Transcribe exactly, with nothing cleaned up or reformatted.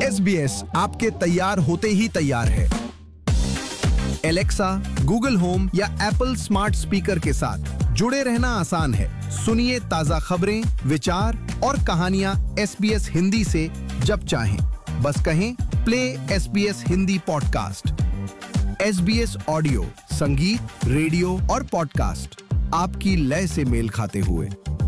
S B S आपके तैयार होते ही तैयार है। एलेक्सा, गूगल होम या एप्पल स्मार्ट स्पीकर के साथ जुड़े रहना आसान है। सुनिए ताजा खबरें, विचार और कहानियां एस बी एस हिंदी से जब चाहें। बस कहें play S B S Hindi podcast. S B S audio, संगीत, रेडियो और पॉडकास्ट आपकी लय से मेल खाते हुए।